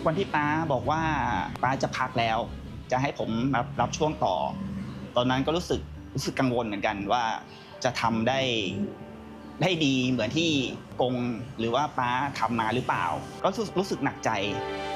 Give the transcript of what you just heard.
วันที่ป๊าบอกว่าป๊าจะพักแล้วจะให้ผมรับช่วงต่อตอนนั้นก็รู้สึกกังวลเหมือนกันว่าจะทำได้ดีเหมือนที่กงหรือว่าป๊าทำมาหรือเปล่าก็รู้สึกหนักใจ